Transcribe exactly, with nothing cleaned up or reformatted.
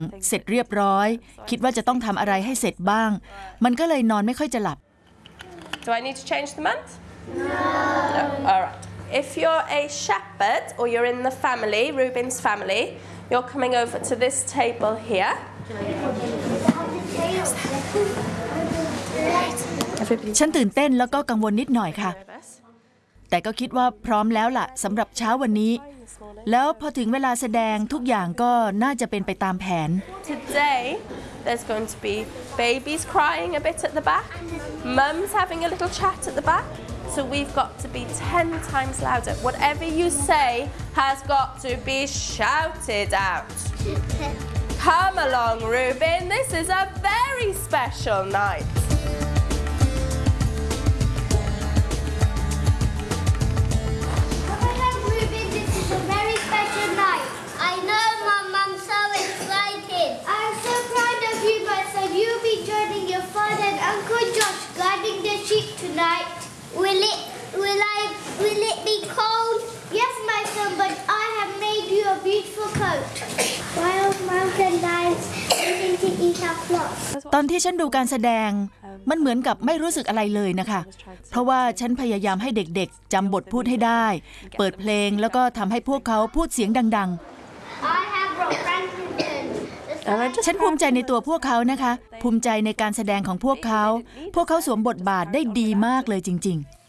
เสร็จเรียบร้อยคิดว่าจะต้องทำอะไรให้เสร็จบ้างมันก็เลยนอนไม่ค่อยจะหลับ Do I need to change the month? No. All right. If you're a shepherd or you're in the family, Reuben's family, you're coming over to this table here. ฉันตื่นเต้นแล้วก็กังวลนิดหน่อยค่ะแต่ก็คิดว่าพร้อมแล้วล่ะสำหรับเช้าวันนี้แล้วพอถึงเวลาแสดงทุกอย่างก็น่าจะเป็นไปตามแผน Today there's going to be babies crying a bit at the back, mums having a little chat at the back, so we've got to be ten times louder. Whatever you say has got to be shouted out. Come along, Reuben. This is a very special night. I know, Mum. I'm so excited. I'm so proud of you guys. So you'll be joining your father and Uncle Josh guarding the sheep tonight. Will it? Will I? Will it be cold? Yes, my son. But I have made you a beautiful coat. Wild mountain lions waiting to eat our flocks. ตอนที่ฉันดูการแสดงมันเหมือนกับไม่รู้สึกอะไรเลยนะคะเพราะว่าฉันพยายามให้เด็กๆจำบทพูดให้ได้เปิดเพลงแล้วก็ทำให้พวกเขาพูดเสียงดังๆฉันภูมิใจในตัวพวกเขานะคะภูมิใจในการแสดงของพวกเขาพวกเขาสวมบทบาทได้ดีมากเลยจริงๆ